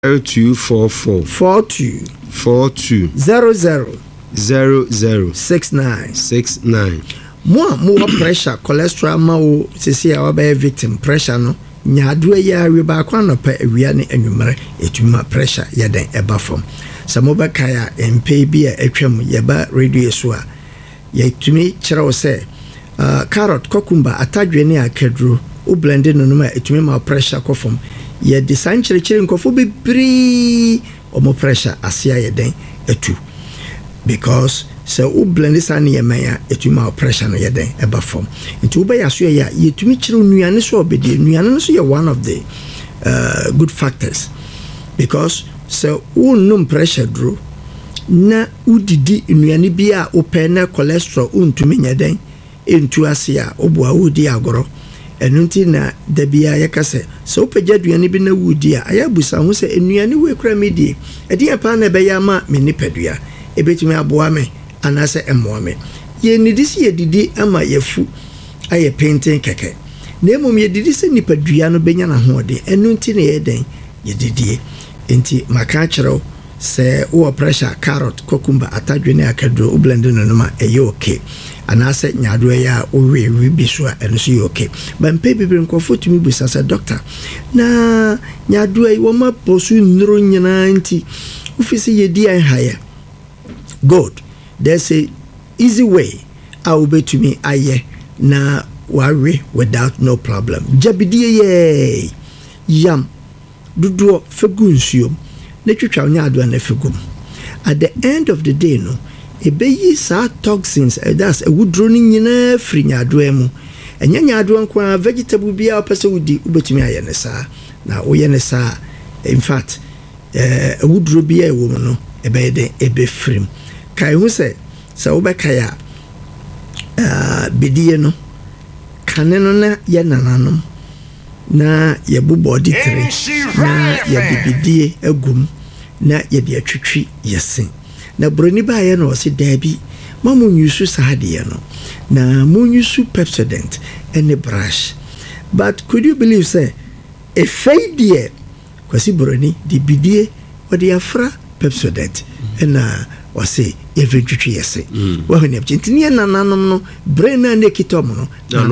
0244 42 00 69. More pressure, cholesterol, mo sisi a waba victim pressure no. Nyadwe ya riba kwa no pa awiane anwumere etuma pressure ya den eba from. Samoba kaya MP bi a etwam yeba radio so a yetumi kire wo se carrot cucumber atadwe ne akedru o blend no no ma etumi ma pressure ko from. Ye design kire nkofo bebre omo pressure asia ye den etu because so u blend this an yemaya etuma pressure no ye den eba from into uba yaso ya yetumi kire nuane so obedi nuane no so ye one of the good factors because so unum pressure dro na udidi nuane bia opena cholesterol untumi nya den entu asia oboa udi agoro enunti na dabia yakase so pejaduane bi na wudi a ayabusa ho se enuane we kra medi edi apa na be ya ma me nipadua ebetumi aboa me anase emmoa me ye nidisi ye didi ama yefu aye painting keke na emom ye didi se nipadua no benya na hoode enunti na ye den ye didi enti maka kiro se o pressure carrot cucumber atadwene akadro o blend no no ma eye okay anase nyadwe ya owe bi so eno so okay but mpe bibire nkofo tumi busa se doctor na nyadwe wo ma posu nro nyina nti ofisi ye di an higher good there's a easy way I will to me aye na worry without no problem jabidie ye yam duduo fegunsuom na twetwa nyadwe na fegum at the end of the day no ebeyi sa toxins that's a woodro ni nyina firi nyadwe mu enya nyadwe nkwa vegetable bia opese wudi ubetumi aye ne sa na oye ne sa in fact a woodro bia ewo mu no ebede ebefrim kai hu se obekaya bidie no kane no na ye nananom na ye bobodi tre na ye bibidie agum na ye de atwitwi yesen na broni ba ye no se dabi mamu nyusu saade no na munyusu Pepsodent and brush but could you believe say a failure kwasi broni di bidie odi afra Pepsodent and or say every 3 years well when you nananom no brain na kitom no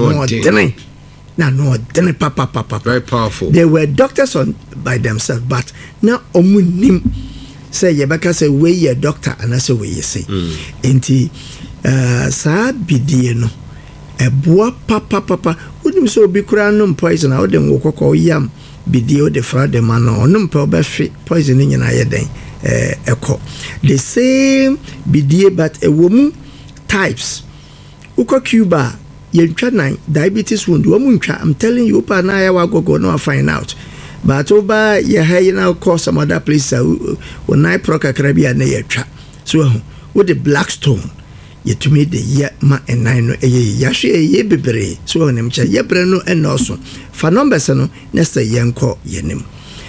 no papa very powerful. They were doctors on by themselves but now omunim say yebaka say we ye doctor and say we say enti sa bidie no eboa papa unim so obi kura no poison a odem wokoko yam bidie o de fra de man no no mpa obefe poison nyina ye den echo the same bidie but ewomu types uko Cuba yentwa nan diabetes wound womu ntwa I'm telling you pa na ya wagogo no find out but oba ye hay na cause some other place when I proka krabia na yetwa so with the Blackstone yetumi de ye ma enan no yahwe ye bebre so onem cha ye bre no enoso fa numbers no next yenko yenim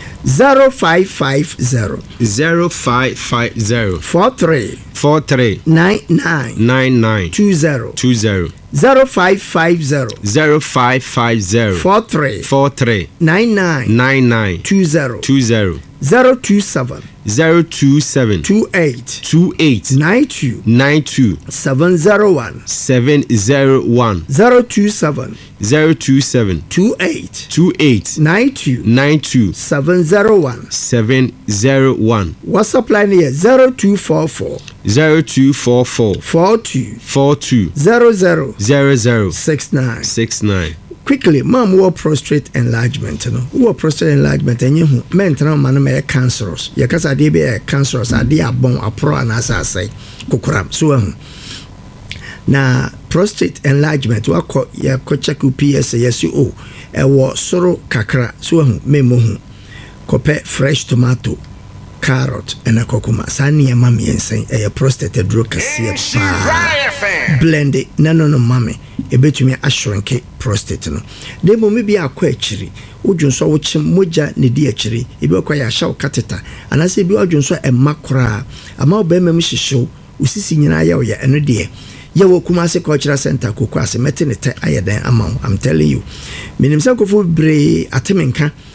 0550 43 99 20 0550 43 99 20 027 28 92 701 027 28 92 701 WhatsApp line here 0244 42 00 69. Quickly, mom who prostate enlargement, who prostate enlargement, and you mental man may cancerous. Yakasa de be cancerous, a dear bone, a pro and as I say, kukuram. So, na prostate enlargement, what call ya kochaku PSASU, a war sorrow kakra, so memo, cope fresh tomato, carrot, and a kokuma, sani mammy and say a prostate drug, blend it, no, mammy. Ebetumi ashranke prostate no de mo me bia akwa akiri odwunso wo chim moja ne di akiri ebi akwa ya shaw catheter anase bi odwunso emakora ama obema mi hihyew usisi nyina ya oya eno de ye wo Kumasi Cultural Center kokwa se mete ne te ayeden ama I'm telling you minim se kofo bre atemenka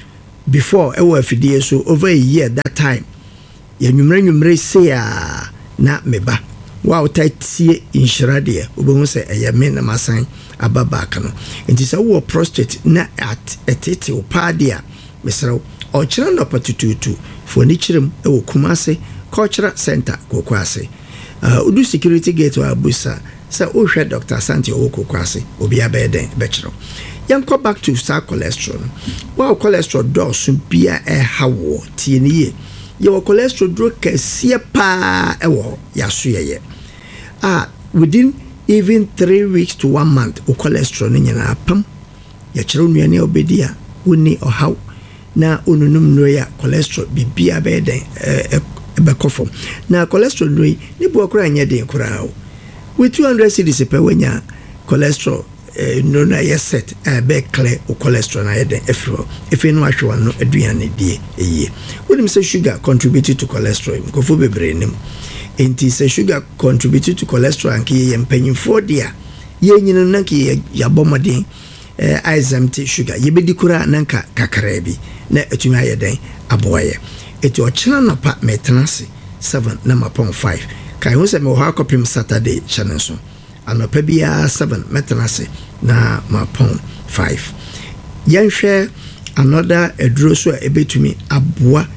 before ewo afidie so over a year that time ya nwumre say na meba wa utatie inshira de obehu se eye me na masan ababa ka no enti se wo prostate na at etete o padia mesra o kire no patututu for ni kirem ewo Kumase Cultural Center Kokwase udu security gate wa abusa se o hwe Dr. Asante o Kokwase obi abeden be kire yanko back to star cholesterol wa cholesterol dose bia hawo tieniye your cholesterol drug kesiye pa ewo yasoyeye within even 3 weeks to 1 month o cholesterol ni nyina apam ya kire nuane obedia woni ohaw na onunum no ya cholesterol bibia beden ebekofom na cholesterol no ni bo kura anya den kura o with 200 cc per wenya cholesterol no na yes set be clear o cholesterol na yeden efro no ahwe no aduane die eye wonim say sugar contributed to cholesterol ko fo bebre nim enti say sugar contributed to cholesterol anke ye mpanyimfo dia ye nyina nanke ya bomodin exempt sugar ye bedi kura nanka kakra bi na etumi ayeden aboye eti o china na pa metenase 7 na mapon 5 kai ho se me ho akopim Saturday channel so anopa bia 7 metenase na mapon 5 yanhwe another eduro so ebetumi aboa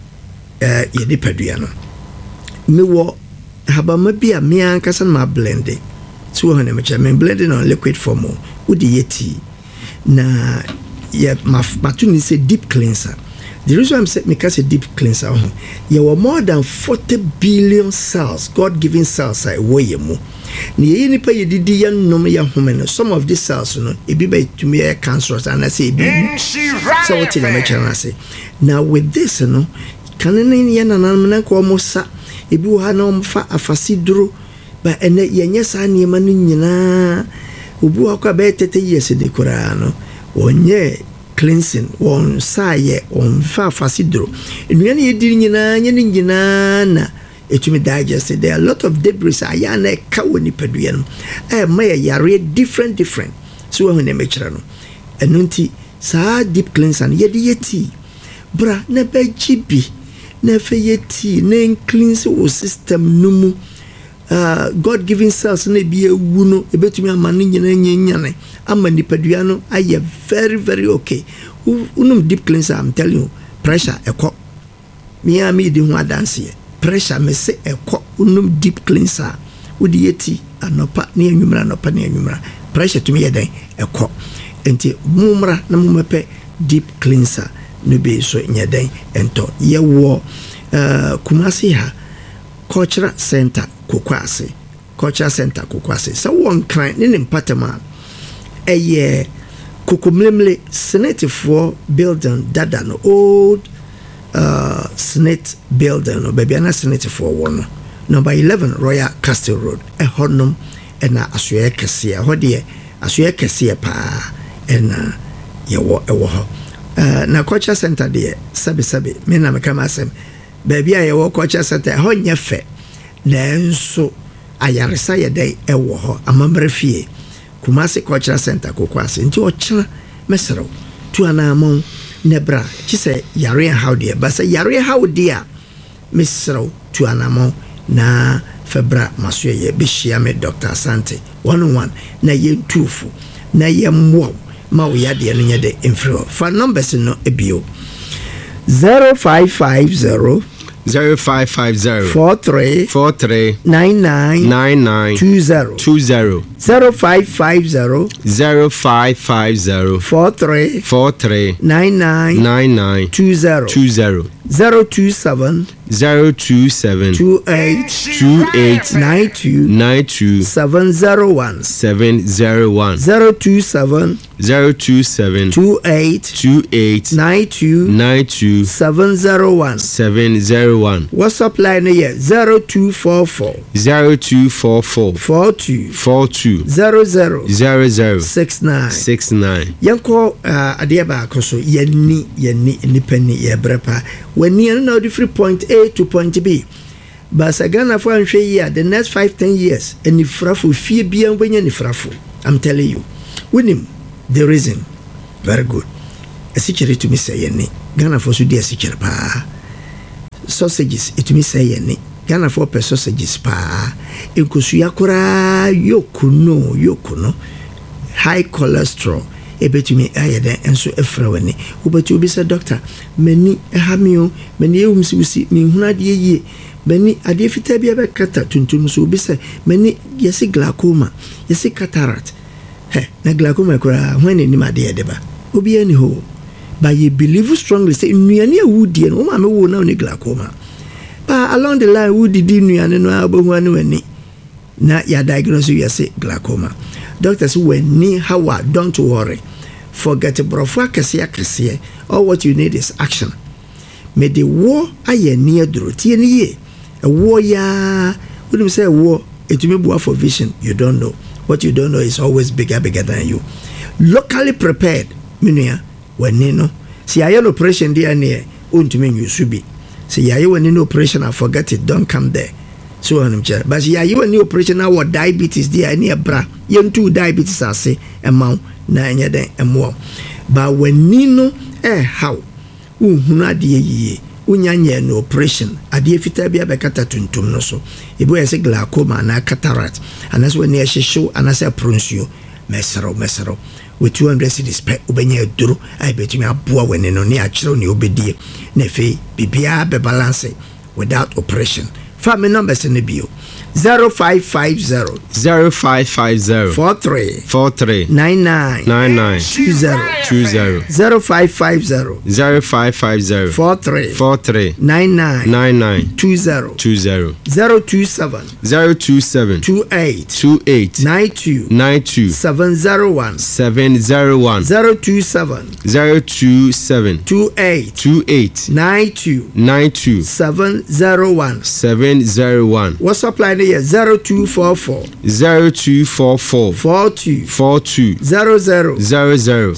ye dipadua no me wo habama bia me ankasa na blend so ho na me chairman blending on liquid form udi yeti na ye matuni say deep cleanser. The reason I'm saying because a deep cleanser, you were more than 40 billion cells, God-given cells. I weigh mu. Ni any pay didi yan no me human. Some of these cells, no, it be by to me cancerous, and I say, so what in I say. Now with this, no, canning yan and almosa, if you had no fa a facidro, but and yes, I near manina, ubu akabete yes in the Korano, onye. Cleansing on saye on fa fasidro enwani yediri nyina na etumi digest. There are a lot of debris ayana ka woni padua no may yare different so when e mechira no enunti sa deep cleanser yedi yeti bra na bajibi na fe yeti na cleanse o system numu God-given cells na bi ewu no ebetumi amane nyina nyane amani padua no aye very very okay. Unum deep cleanser, I'm telling you, pressure eko me di ho adanse pressure me se eko unum deep cleanser udi yeti anopa ne anwumra anopa ne anwumra pressure to me yeden eko enti mumra na mumepe deep cleanser no be so nyeden ento ye wo Kumase ha Cultural Center Kokwase so one kind ne mpatema eye Kukumlemle Senate for building dada no old Senate building no baby na Senate for one number 11 Royal Castle Road honum na asoye kese hodie asoye kese pa na yewo ewo ho na Culture Center de sabe me na mekama asem baby yewo Culture Center ho nyefe na nso ayaresa yedai ewo ho amambre fie Kumase Cultural Center Kokwase nti ochira mesero tu anamon nebra chise yare how dia basa yare how dia mesero tu anamon na febra masoye be hia me Dr. Asante 101 na ye tufu na ye mwo ma wo yade no nyede info fa numbers no ebio 0550 43 99 20 0550 43 99 20 027 28 92 701 027 28 92 701 WhatsApp line here 0244 42 00 69 yanko adiaba koso yenni independent yebrepa when no different point A to point B. But Sagana for year the next 5-10 years and if frafu fear be and when you frafu. I'm telling you. With him, the reason very good. A security to me say Ghana for so dia sikere pa sausages etumi say yene Ghana for per sausages pa enkosuya kora yokuno high cholesterol ebetumi ayede enso efrawani ubeti obi say doctor mani ehamio mani ewumsi mi huna de yie mani ade fita bia be kata tuntum so obi say mani yesi glaucoma yesi cataract na glaucoma kora hwane ni made yede ba obi ani ho but you believe strongly say nuane awudie no ma me wo na oni glaucoma but along the line who did nuane no abohu anu ani na ya diagnose you say glaucoma doctors when ni hawa don't worry forget brofo akese all what you need is action me the war aye near duro tie ni ye a war ya when you say war it may be for vision you don't know what you don't know is always bigger than you locally prepared minia when no see I operation there near untumi you should be see I when no operation I forget it don't come there so on but see I when no operation now what diabetes there near bra yen two diabetes I say amount na enya den emo but when nino how uhuna de ye unyanye no operation ade fita bia be kata tuntum no so ebo yese glaucoma na cataract anas when ye show anas pronsio mesero with 200 cedis pe obenya duro ai betumi aboa wene no ne akire ne obedie na fe bibia be balance without operation family numbers in the bio 0550 43 99 20 0550 43 99 20 027 28 92 701 027 28 92 701 what's up line here 0244 42 00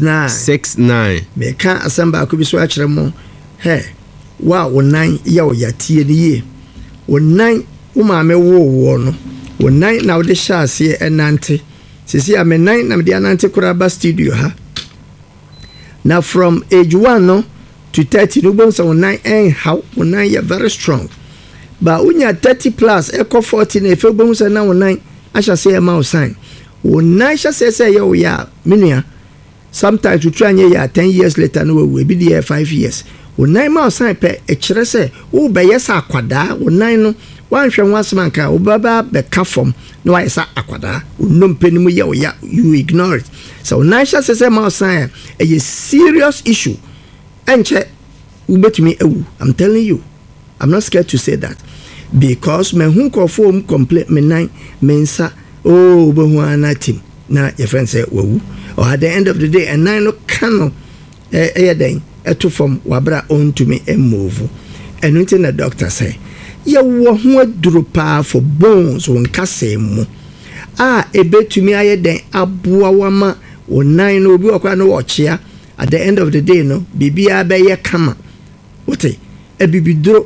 69 me kan asamba ko bi so a kire mo wa wonan ya o yatie ni ye wonan wo ma me wo no wonan na wo de hyase enante sisi a me nan na me de anante kura ba studio ha now from age 1 no to 30 no bon so wonan how wonan ya very strong but unya 30 plus eco 40 na efe bon so na wonan asha say ma sign wonan asha say yo ya menua sometimes you try ya 10 years later no we be there 5 years wonan ma sign pe e kire say wo be yes akwada wonan no wan hwe wasman ka wo baba be ka form no wa isa akwada no mpenimu ya you ignore it so wonan asha say ma sign a serious issue enche ubetumi ewu I'm telling you I'm not scared to say that because me hu ko form complete me nine mensa behu anatim na your friend say wewu or at the end of the day and nine no cano den to form wabra on to me and move and until the doctor say ye wo hu aduro pa for bones won kase mu ebetumi aye den aboa wama o nine no obi okwa no ochia at the end of the day no bibia be ye kama wote ebibidro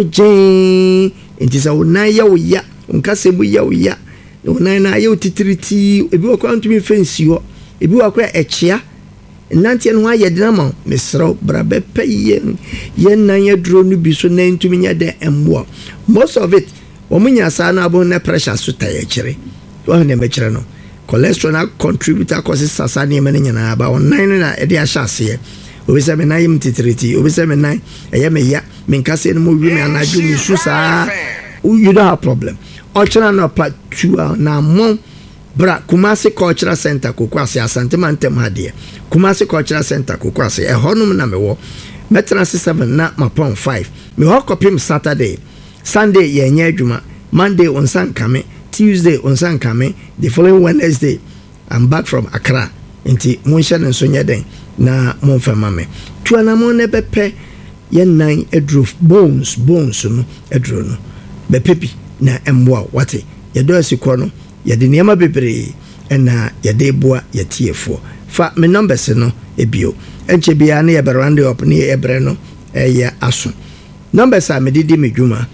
projen intisa wonan ya wo ya onkase bu ya wo ya wonan na ya otitiriti ebi okwa ntumi fensi ho ebi okwa echia nantie no aye drama mesro brabe peye ye nan ya duro no bi so nan ntumi nya de embo most of it omunya sa na abo na pressure so ta ya kire wo na me kire no cholesterol na contributor causes sasa ne me nyana ba wonan na e de ahase obi se me na yim titiriti obi se me na eye me ya me nkase no mo wi me anaju mi susa you don't have problem ochana no part 2 na mo bra Kumasi Cultural Center Kokwase Asante Mantem hade Kumasi Cultural Center Kokwase e honum na me wo metra 7 na mapon 5 me ho kopim Saturday Sunday ye nya adwuma Monday on Sankame Tuesday on Sankame the following Wednesday I'm back from Accra inti munsha nso nya den na monfama me tuana mo ne bepe ye nan edro bones no edro no bepepi na emboa wate ye do asiko no ye de niam bebre na ye de boa ye tiefo fa me numbers no ebio enche bia na ye berande up na ye ebre no ye aso numbers a me didi me dwuma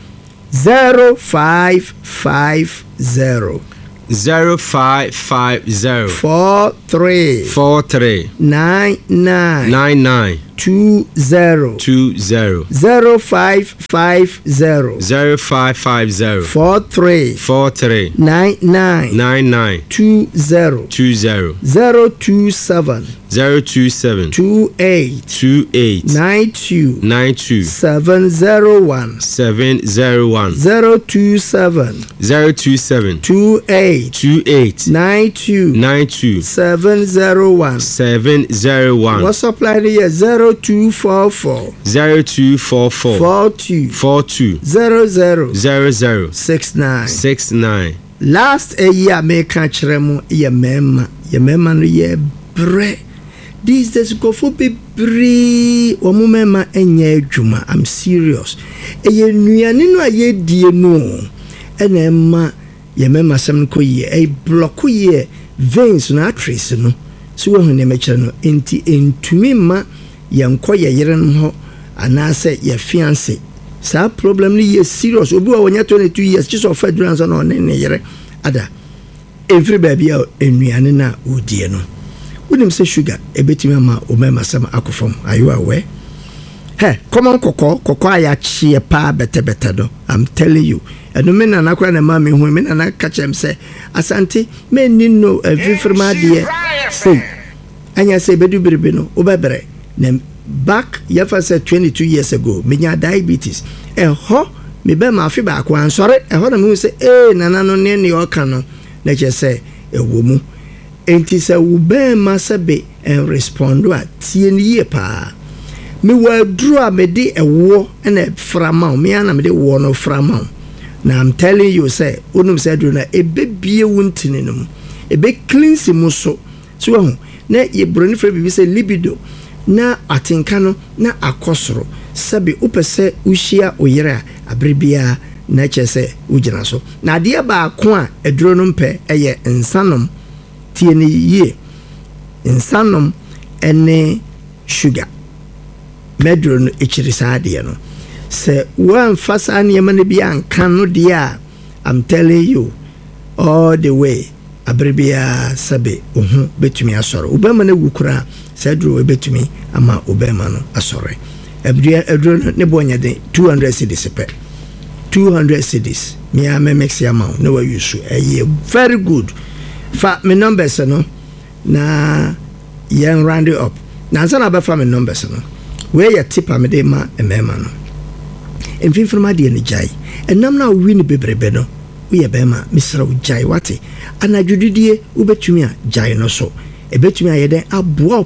0550 43 99 20 0550 0550 43 99 20 027 28 92 701 027 28 92 701 WhatsApp line here 0244 42 00 69 last a year me ka kire mu ye mema no ye bre these days go for be bre o mu mema enye adwuma. I'm serious ye nuane no aye die no ena ema ye mema sem ko ye e block ye veins na arteries no so we hune me kire no enti entumi ma ye nko ye yere no ho anase ye fiancé sa problem ni ye serious obi wa wonya 22 years just of federal no ne yere ada every baby enuane na odie no wonim se sugar ebetimi ama o mema sama akofom are you aware common koko aya chie pa bete do I'm telling you eno me na nakwa na ma me hu me na ka chem se asante me ni no every de say anya se bedu biribi no obebre na back yefa say 22 years ago me nya diabetes ho me be ma afi ba ko ansore ho na me say nana no ne o ka no na che say ewo mu enti say wo be ma sabe en respondo a tie ni ye pa me wa dru a me de ewo na frama me ana me de wo no frama na I'm telling you say onum say dru na ebebie wuntini no ebe cleanse mu so ho na ye broni fra bibi say libido na atinka no na akosoro sabe upese uhia oyere abribia na chese ugina so na de ba ko a eduro no mpe eye nsanom tie ne yie nsanom ene sugar medro no echiri saade no se wan fasa ne yema ne bia nkan no dia I'm telling you all the way abribia sabe betumi asoro ubema na wukura sedro ebetumi ama obema no asore edro ne bonya de 200 cedis pe 200 cedis me am mix amount no we use very good fa me numbers no na yen round it up na sana ba fa me numbers no we ya tip am de ma emema no enfin forma de ne jai enam na win bebrebe no we bema misra jai wate anadwudidie ubetumi a jai no so ebetumi ayede aboa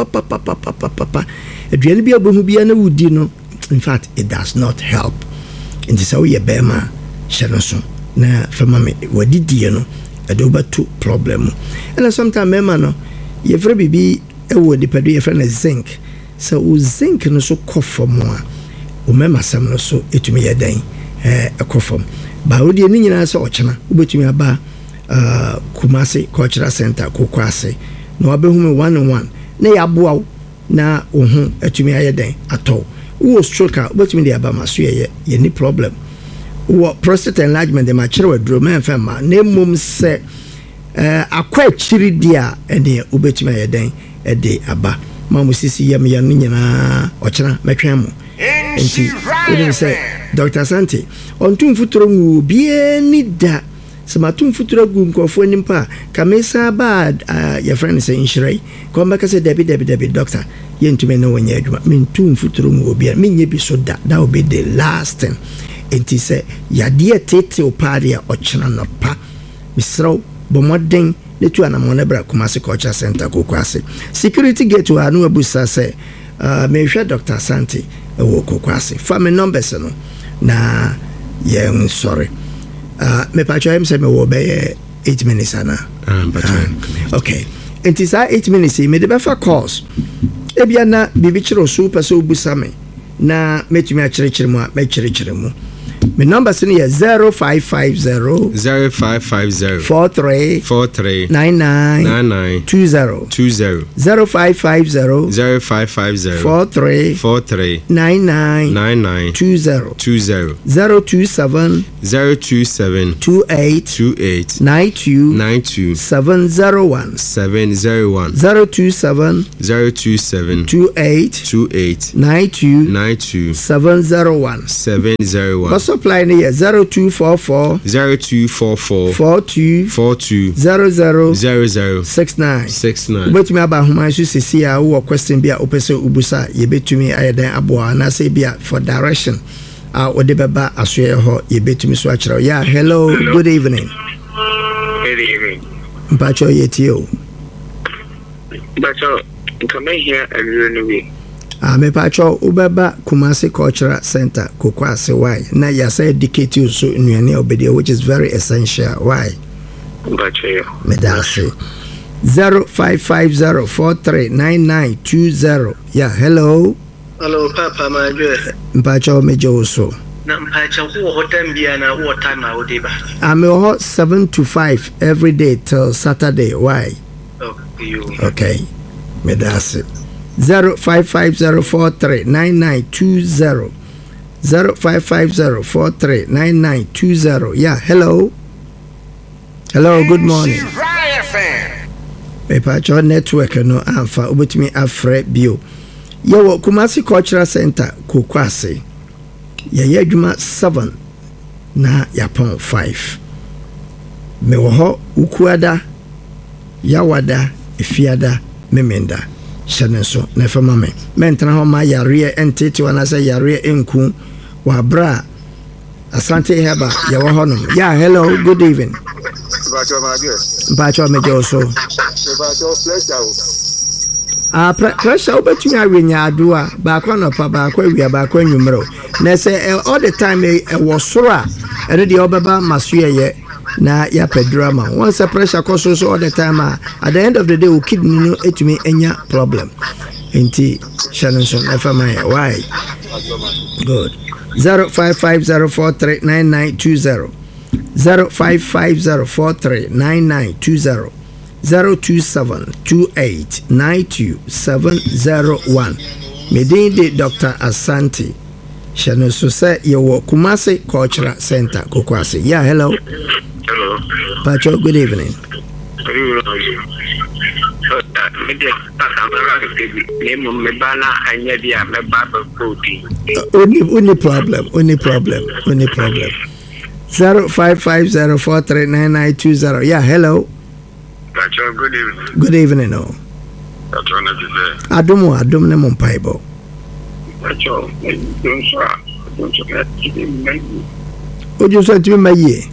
papa aduane bi abohu bia na wudi no in fact it does not help in the so ye bema shenoso na fama me wadidie no edobatu problem and sometimes mema no ye fre bibi ewo dipado ye fre na zinc so zinc no so kofom a o mema sam no so etumi yeden ekofom ba wodi ni nyina se ochena ubetumi aba Kumasi Cultural Center kokwase no abehume 1-on-1 na yaboa na ohun etumi ayeden ato wo stroke ubetumi de aba maso ye ni problem wo prostate enlargement de ma kire wadro men fema na mum se akwa chiri dia ene ubetumi ayeden de aba ma musisi yam ya nyina ochena metwen mu enti we say Dr. Santi ontum futuro ngu bie ni da samatum futuro gu nkofo nimpa kamesa ba your friend say inshire ko mbaka say debi doctor yentume no wanya adwuma mentum futuro ngu bie menye bi so da will be the last thing enti say yade tete opare a ochena no pa misro bomoden letu anamona bra Kumasi Cultural Center kokwase security gate wa anu abusa say me hwe Dr. Santi ewo kokwase fa me numbers no na yeah sorry me pacho am say me wo be 8 minutes ana okay it is 8 minutes me de be fa calls ebia na bibi chiro so pese obusame na metumi a chire mu My number is 0550 0550 43 43 99 99 20 20 0550 0550 43 43 99 99 20 20 027 027 28 28 92 92 701 701 027 027 28 28 92 92 701 701 Bus supply near 0244 0244 42 42 00 00 69 69 But me about whom I should see a question be a opesa ubusa ye bet to me I then aboa and I say be for direction or the baba aswe ho ye bet to me swatch. Yeah, hello, good evening. Good evening. Mpacho yetio. Bacho, come here and you Me pacho ubaba Kumasi Cultural Center Kokwase why na ya say dedicate you so nnuane obedi which is very essential why Bacho me da say 0550439920 yeah hello Papa my dear. mpacho mejo so Na mpacha who hotel bia na what time I would be. I'm hot 7 to 5 every day till Saturday why okay me da say 0550439920 0550439920 yeah hello good morning Pepacho network no amfa obetumi afre bio yewo Kumasi Cultural Center Kokwase ye adwuma 7 na yapon 5 me wo ho ukuada yawada efiada memenda Shanenso na fama me mentena ho ma yare entete wana say yare enku wa bra asante heba ye wo honom yeah hello good evening bacho mejo so pressure obetumi awenya adoa ba kwa no pa ba kwa wia ba kwa nwumro na say all the time e wo soro a ere de obeba masuye na ya pedrama once a pressure cause so all the time at the end of the day we kidney no etumi enya problem enti Shannon FMI why good 0550439920 0550439920 027289271 medin de Dr. Asante Shannon so say you Kumasi Cultural Center Kokwase yeah hello Pacho, good evening. Only problem. 0550439920 yeah hello Pacho, good evening. Good evening no Adum ne mompaibo Pacho, Ojo so timi maye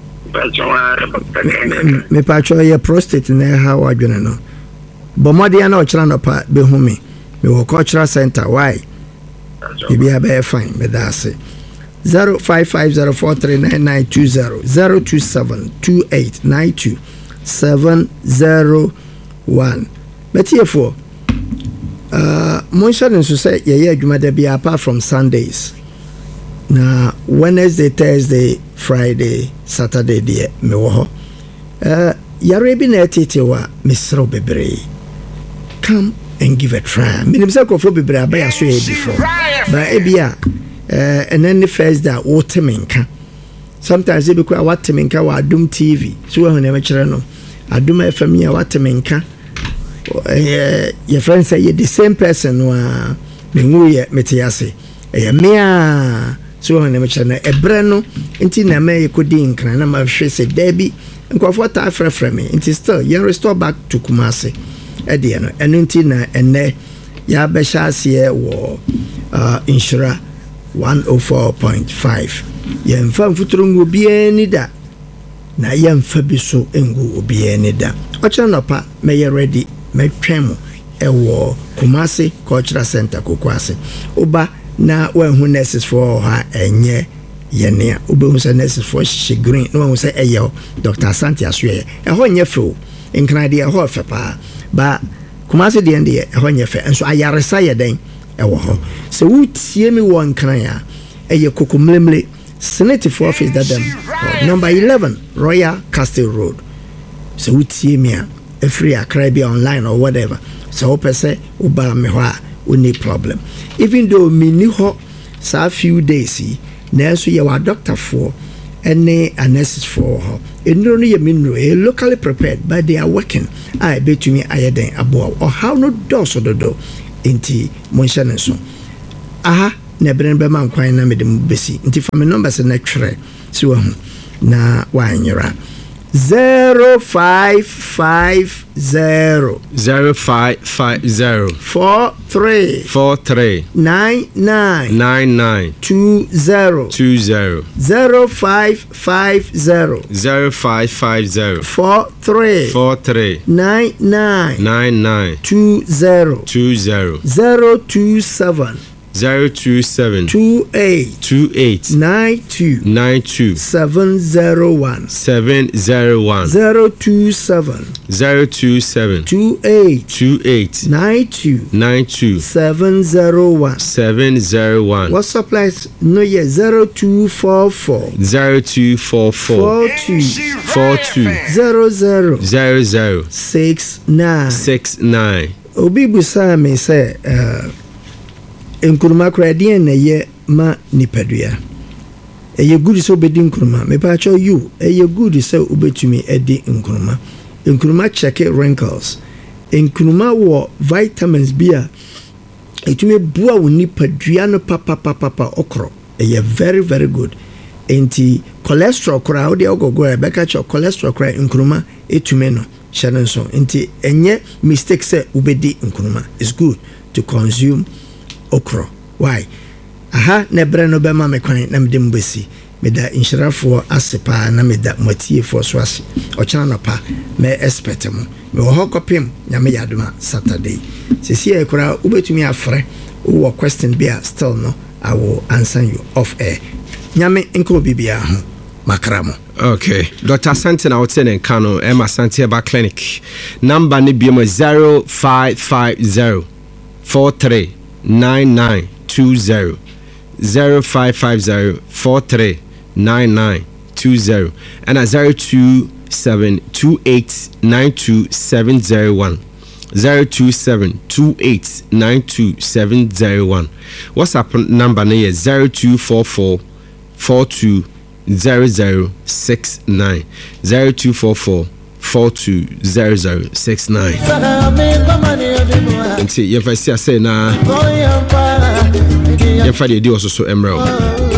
me pacho ye prostate na ha wadwene no bomode na ochira no pa be hu me wo cultural center why be be fine me da say 0550439920 027289271 Metiefo Monsha nso say ye adwuma da bia apart from Sundays na Wednesday, Thursday, Friday, Saturday de me wo ho yare bi na etete wa mesro bebre come and give a try minim say kofo bebre abaya so e before but ebia and then the first that wotemenka sometimes e be kwa watemenka wa Adum TV so we na me kire no Adum FM ya watemenka your friend say you the same person wa me nwu ye metiase mea so when me chana ebre no nti na me kodi nkran na ma hwe se dabi nkofo ta frefre me nti still you restore back to Kumasi e de no eno nti na enne ya be shaase wo insura 104.5 ye mfa mfuturu ngo bieni da na ye mfa bi so ngo bieni da ocha no pa me ye ready me twemo e wo Kumasi Cultural Center Kokwase oba na when nurses for her enye yene obehu say nurses for she green no one say eyo Dr. Asante aswe e ho nye fe nkran de e ho fe pa ba Kumasi de ende e ho nye fe enso ayaresa ye den e wo ho se wutie mi won nkran a eye kokomlemle Senate for office that them. Number 11, Royal Castle Road. So we see me a free Accra online or whatever. So open say uba me hwa we need problem. Even though me ni ho sa few days na so ye wa doctor for any nurses for her. No ye mean locally prepared, but they are working. I bet me ayeden abo or how no do so do inti monshane so. Aha na bren be man kwan na me dem besi inti fa me numbers na twere so na wanyera 0550 0550 43 99 20 0550 43 99 20 027 027 28 92 701 027 28 92 701 What supplies no yeah 0244 42 00 69 Obi busa me say nkuruma kradien na ye ma nipadua eye good so bedi nkuruma me pa cho you eye good so obetumi edi nkuruma check wrinkles nkuruma wo vitamins bia etumi bua wo nipadua no papa okro eye very very good enti cholesterol kora wo de ogogo e beka cho cholesterol kora nkuruma etumi no hyene so enti enye mistake say obedi nkuruma is good to consume okro. Why? Aha ne bre no be ma me kwan na me dem besi. Me da inshirafo asepa na me da motie for so ase. Ochana no pa me expect mo. Me wo hokopim nya me yadoma Saturday. Sisi e kura ubetumi afre wo question bia still no I will answer you off air. Nya me enko bibia ho makramo. Okay, Dr. Santin I would say in Kano Emma Santiaba Clinic. Number ni bi 0550 43 9920 0550 43 9920 and at 027 28 92 701 027 28 92 701 WhatsApp number is 0244 42 0069 0244 420069. Nti yɛmfa si ase na yɛmfa deɛ di ɔsoso emerald